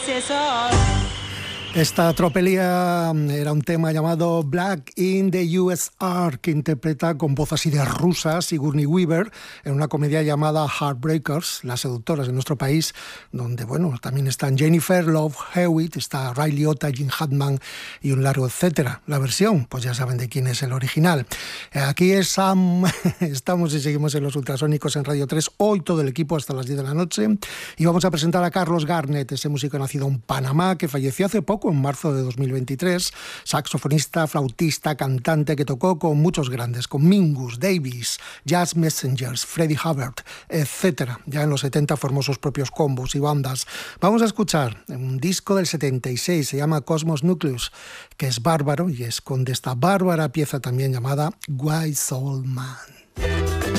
USSR. Esta tropelía era un tema llamado Black in the USSR, que interpreta con voz así de rusa Sigourney Weaver en una comedia llamada Heartbreakers, Las seductoras de nuestro país, donde bueno, también están Jennifer Love Hewitt, está Ray Liotta, Jim Hackman y un largo etcétera. La versión, pues ya saben de quién es el original. Aquí es Sam, estamos y seguimos en los Ultrasónicos en Radio 3, hoy todo el equipo hasta las 10 de la noche, y vamos a presentar a Carlos Garnett, ese músico nacido en Panamá que falleció hace poco, en marzo de 2023, saxofonista, flautista, cantante que tocó con muchos grandes, con Mingus, Davis, Jazz Messengers, Freddie Hubbard, etc. Ya en los 70 formó sus propios combos y bandas. Vamos a escuchar un disco del 76, se llama Cosmos Nucleus, que es bárbaro y esconde esta bárbara pieza también llamada White Soul Man.